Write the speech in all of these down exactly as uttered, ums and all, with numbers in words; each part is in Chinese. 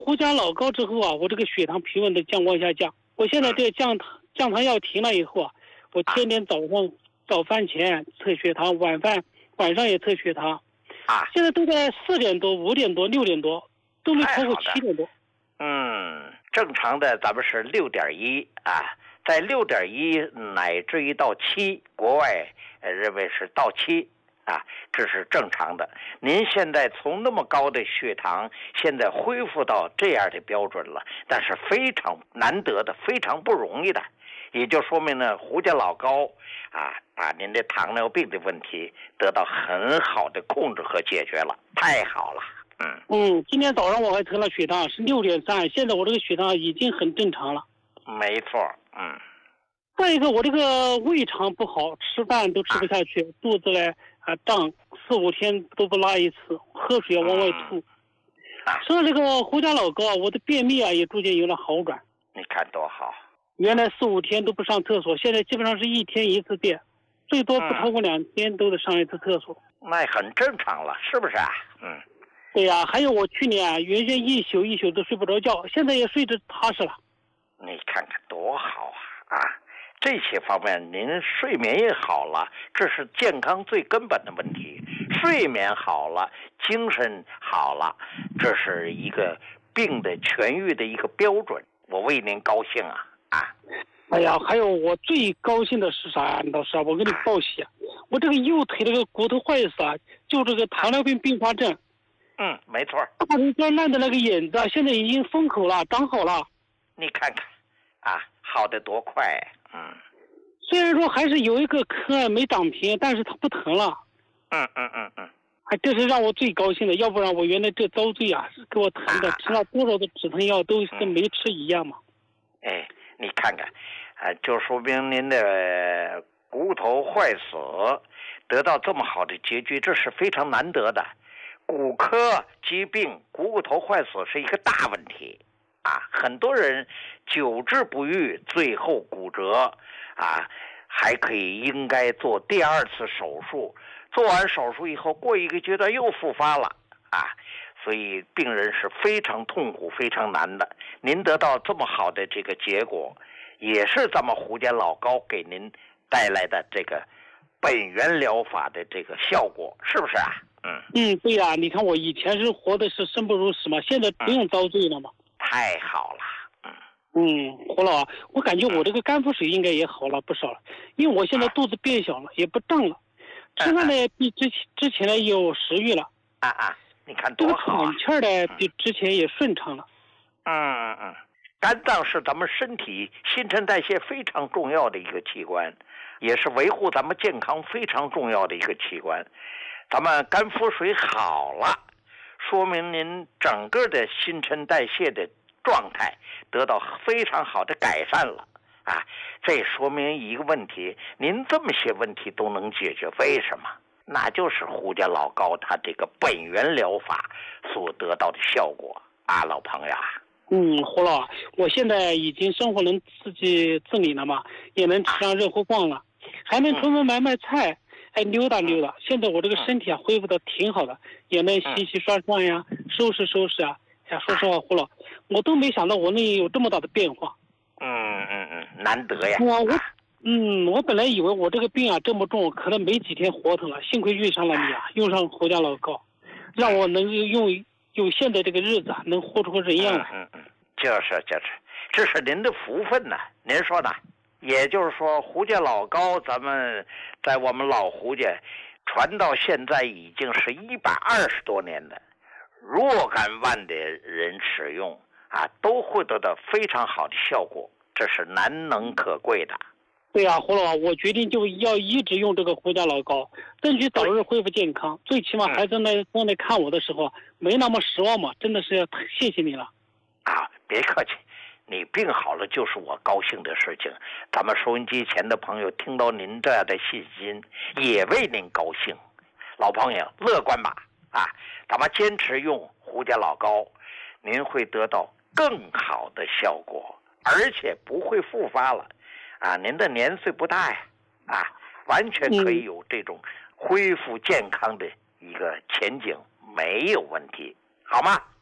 胡加老高之后啊，我这个血糖平稳的降往下降。我现在这个降糖降糖药停了以后啊，我天天早上早饭前测血糖，晚饭晚上也测血糖， 啊， 现在都在四点多、五点多、六点多，都没超过七点多。 嗯，正常的咱们是六点一啊，在六点一乃至于到七，国外认为是到七。啊，这是正常的。您现在从那么高的血糖，现在恢复到这样的标准了，但是非常难得的，非常不容易的，也就说明呢，胡家老高啊，把您的糖尿病的问题得到很好的控制和解决了，太好了。嗯嗯，今天早上我还测了血糖是六点三，现在我这个血糖已经很正常了。 没错，嗯。 再一个，我这个胃肠不好，吃饭都吃不下去，啊、肚子嘞啊胀，四五天都不拉一次，喝水往外吐。吃了这个胡加老高，我的便秘啊也逐渐有了好转。 你看多好！ 原来四五天都不上厕所，现在基本上是一天一次便，最多不超过两天都得上一次厕所。 嗯、那很正常了，是不是啊？嗯。 对呀、啊，还有我去年啊，原先一宿一宿都睡不着觉，现在也睡得踏实了。 你看看多好啊！啊。这些方面您睡眠也好了，这是健康最根本的问题。睡眠好了，精神好了，这是一个病的痊愈的一个标准。我为您高兴啊啊！ 哎呀，还有我最高兴的是啥？老师啊，我给你报喜啊！我这个右腿这个骨头坏死啊，就这个糖尿病并发症。 嗯，没错。 大腿根烂的那个眼子，现在已经封口了，长好了。 你看看，啊，好的多快！嗯， 虽然说还是有一个坑没长平，但是它不疼了。 嗯嗯嗯嗯， 哎，这是让我最高兴的，要不然我原来这遭罪啊，是给我疼的，吃了多少的止疼药都跟没吃一样嘛。 哎，你看看，啊，就说明您的骨头坏死得到这么好的结局，这是非常难得的。骨科疾病，股骨头坏死是一个大问题。啊，很多人久治不愈，最后骨折，啊，还可以应该做第二次手术。做完手术以后，过一个阶段又复发了，啊，所以病人是非常痛苦、非常难的。您得到这么好的这个结果，也是咱们胡家老高给您带来的这个本源疗法的这个效果，是不是啊？嗯嗯，对呀、啊，你看我以前是活的是生不如死嘛，现在不用遭罪了嘛。 嗯太好了，嗯嗯，胡老，我感觉我这个肝腹水应该也好了不少了，因为我现在肚子变小了，也不胀了，吃饭呢比之前之前呢有食欲了。 啊啊，你看多好啊！ 这个喘气儿呢比之前也顺畅了。 嗯嗯嗯，肝脏是咱们身体新陈代谢非常重要的一个器官，也是维护咱们健康非常重要的一个器官。咱们肝腹水好了，说明您整个的新陈代谢的状态得到非常好的改善了啊！这说明一个问题，您这么些问题都能解决，为什么？那就是胡家老高他这个本源疗法所得到的效果啊，老朋友啊。 嗯，胡老，我现在已经生活能自己自理了嘛，也能吃上热乎饭了，还能出门买买菜。还溜达溜达，现在我这个身体啊恢复的挺好的，也能洗洗刷刷呀，收拾收拾啊。哎呀，说实话，胡老，我都没想到我能有这么大的变化。 嗯嗯嗯，难得呀。 我我，嗯，我本来以为我这个病啊这么重，可能没几天活头了，幸亏遇上了你啊，用上胡家老高，让我能用有现在这个日子啊，能活出个人样来。 嗯嗯，就是就是，这是您的福分呐、啊，您说呢？也就是说，胡家老高，咱们在我们老胡家传到现在已经是一百二十多年的，若干万的人使用啊，都会得到非常好的效果，这是难能可贵的。 对呀、啊，胡老，我决定就要一直用这个胡家老高，争取早日恢复健康。最起码孩子来过来看我的时候，没那么失望嘛，真的是谢谢你了。 啊，别客气。你病好了就是我高兴的事情，咱们收音机前的朋友听到您这样的信心，也为您高兴。老朋友，乐观吧，啊，咱们坚持用胡家老高，您会得到更好的效果，而且不会复发了，啊，您的年岁不大呀，啊，完全可以有这种恢复健康的一个前景，没有问题，好吗？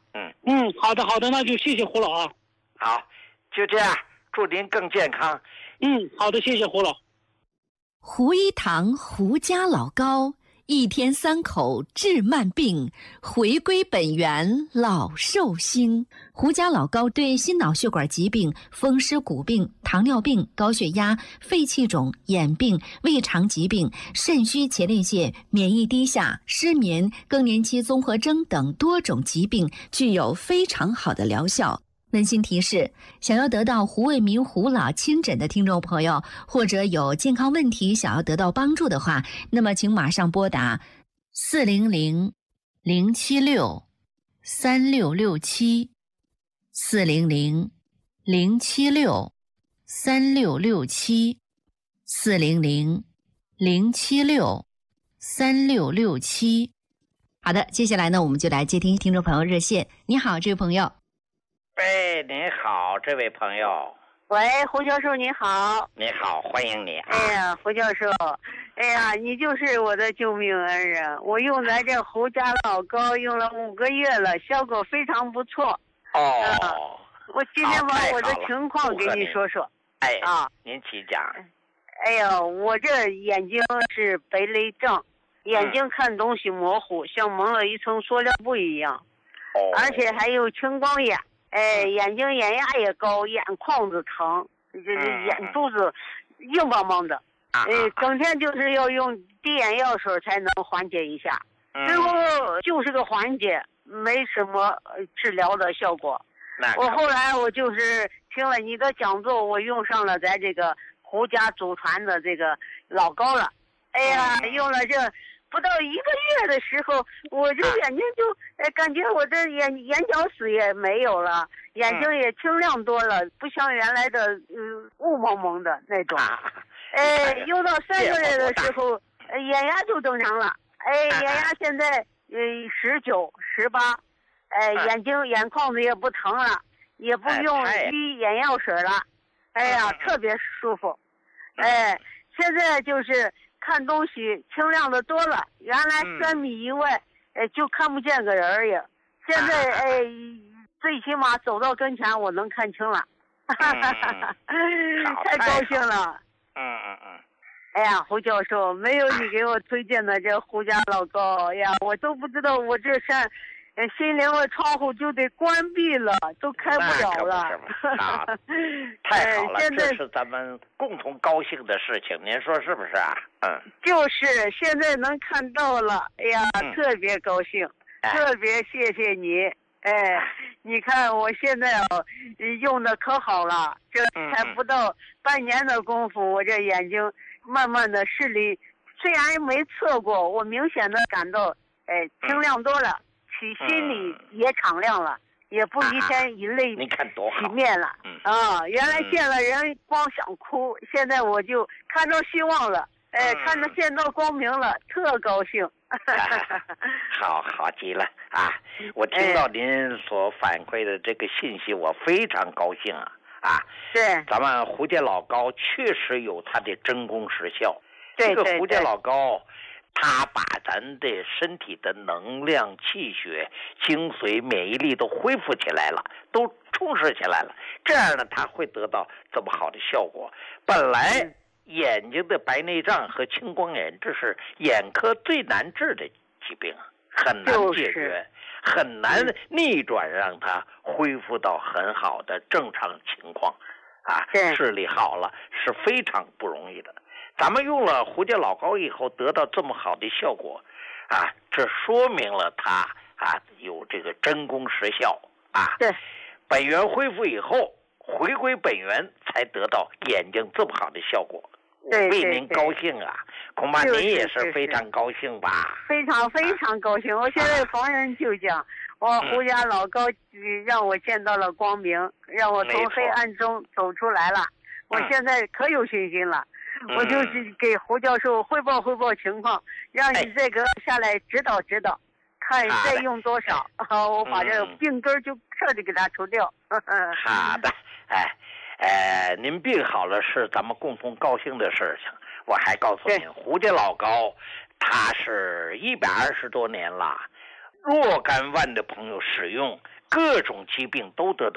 嗯嗯，好的好的，那就谢谢胡老啊。 好，就这样，祝您更健康。 嗯，好的，谢谢胡老。 胡一堂胡家老高，一天三口治慢病，回归本源老寿星。胡家老高对心脑血管疾病、风湿骨病、糖尿病、高血压、肺气肿、眼病、胃肠疾病、肾虚前列腺、免疫低下、失眠、更年期综合征等多种疾病具有非常好的疗效。温馨提示：想要得到胡卫民胡老亲诊的听众朋友，或者有健康问题想要得到帮助的话，那么请马上拨打四零零零七六三六六七四零零零七六三六六七四零零零七六三六六七。好的，接下来呢，我们就来接听听众朋友热线。你好，这位朋友。 喂，您好，这位朋友。 喂，胡教授你好。 你好，欢迎你啊。 哎呀，胡教授，哎呀，你就是我的救命恩人。我用咱这胡家老高用了五个月了，效果非常不错。 哦。 啊、我今天把我的情况给你说说。 哎啊， 您请讲。 哎呀，我这眼睛是白内障，眼睛看东西模糊，嗯、像蒙了一层塑料布一样。 哦。 而且还有青光眼。哎，眼睛眼压也高，眼眶子疼，就是眼珠子硬邦邦的，哎、嗯，整天就是要用滴眼药水才能缓解一下，最后就是个缓解，没什么治疗的效果。我后来我就是听了你的讲座，我用上了咱这个胡家祖传的这个老高了，哎呀，用了这。不到一个月的时候，我这眼睛就呃感觉我这眼眼角死也没有了，眼睛也清亮多了，不像原来的嗯雾蒙蒙的那种。哎，用到三个月的时候，呃眼压就正常了。哎，眼压现在呃十九、十八，哎，眼睛眼眶子也不疼了，也不用滴眼药水了。哎呀，特别舒服。哎，现在就是。看东西清亮的多了，原来三米以外，哎、嗯，就看不见个人儿也。现在哎，最起码走到跟前，我能看清了，嗯、太高兴了。 嗯嗯嗯。 哎呀，胡教授，没有你给我推荐的这胡家老高，哎呀，我都不知道我这扇心灵的窗户就得关闭了，都开不了了。 啊、太好了，这是咱们共同高兴的事情，您说是不是啊？嗯， 就是现在能看到了，哎呀，嗯、特别高兴，哎、特别谢谢你。哎，你看我现在哦，用的可好了，这才不到半年的功夫，我这眼睛慢慢的视力虽然没测过，我明显的感到，哎，清亮多了。起心里也敞亮了，嗯、也不一天以泪洗面了。啊，原来见了人光想哭，嗯、现在我就看到希望了，哎，嗯、看到见到光明了，特高兴。 啊、好好极了啊！我听到您所反馈的这个信息，我非常高兴啊！啊， 对， 咱们胡家老高确实有它的真功实效。 对对对， 这个胡家老高。他把咱的身体的能量、气血、精髓、免疫力都恢复起来了，都充实起来了。这样呢，他会得到这么好的效果。本来眼睛的白内障和青光眼，这是眼科最难治的疾病，很难解决， 就是、 很难逆转，让它恢复到很好的正常情况。啊，视力好了是非常不容易的。咱们用了胡家老高以后得到这么好的效果，啊，这说明了它啊有这个真功实效啊。 对， 本源恢复以后，回归本源才得到眼睛这么好的效果。 对， 为您高兴啊！恐怕您也是非常高兴吧？ 非常非常高兴！我现在逢人就讲，我胡家老高让我见到了光明，让我从黑暗中走出来了。我现在可有信心了。我就是给胡教授汇报汇报情况，让你这个下来指导指导，看再用多少，我把这个病根就彻底给它除掉。 好的，哎。呃，您病好了是咱们共同高兴的事情。我还告诉您，胡家老高，他是一百二十多年了，若干万的朋友使用， 各种疾病都得到